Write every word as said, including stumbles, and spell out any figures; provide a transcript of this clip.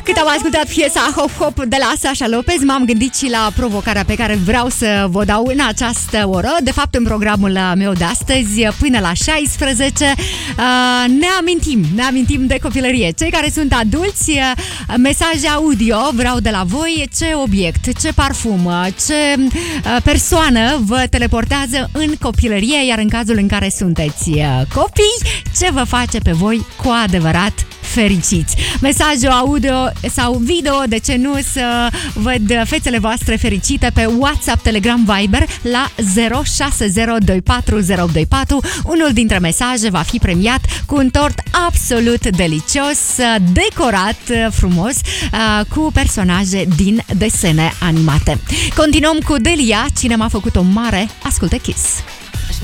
Cât am ascultat piesa Hop Hop de la Sasha Lopez, m-am gândit și la provocarea pe care vreau să vă dau în această oră. De fapt, în programul meu de astăzi, până la șaisprezece, ne amintim, ne amintim de copilărie. Cei care sunt adulți, mesaje audio vreau de la voi. Ce obiect, ce parfum, ce persoană vă teleportează în copilărie, iar în cazul în care sunteți copii, ce vă face pe voi cu adevărat fericiți. Mesaje audio sau video, de ce nu, să văd fețele voastre fericite pe WhatsApp, Telegram, Viber la zero șase zero doi patru zero doi patru. Unul dintre mesaje va fi premiat cu un tort absolut delicios, decorat frumos cu personaje din desene animate. Continuăm cu Delia, cine m-a făcut o mare, ascultă Kiss.